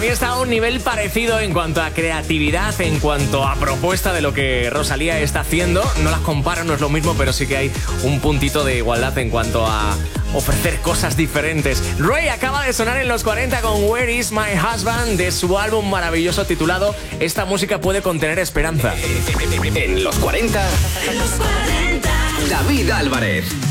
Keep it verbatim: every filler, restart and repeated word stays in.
mí está a un nivel parecido en cuanto a creatividad, en cuanto a propuesta de lo que Rosalía está haciendo. No las comparo, no es lo mismo, pero sí que hay un puntito de igualdad en cuanto a ofrecer cosas diferentes. Ray acaba de sonar en los cuarenta con Where Is My Husband, de su álbum maravilloso titulado Esta música puede contener esperanza. En los cuarenta, David Álvarez.